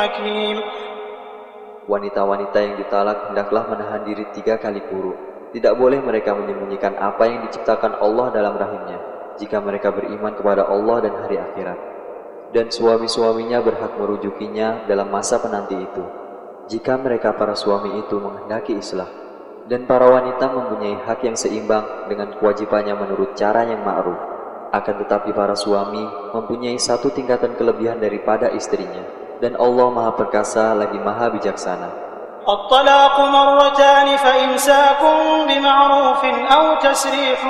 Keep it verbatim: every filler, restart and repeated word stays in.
حكيم. Wanita-wanita yang ditalak hendaklah menahan diri tiga kali kuruk. Tidak boleh mereka menyembunyikan apa yang diciptakan Allah dalam rahimnya, jika mereka beriman kepada Allah dan hari akhirat. Dan suami-suaminya berhak merujukinya dalam masa penanti itu, jika mereka para suami itu menghendaki islah. Dan para wanita mempunyai hak yang seimbang dengan kewajibannya menurut cara yang ma'ruf. Akan tetapi para suami mempunyai satu tingkatan kelebihan daripada istrinya. Dan Allah Maha Perkasa lagi Maha Bijaksana. الطلاق مرتان فإمساك بمعروف أو تسريح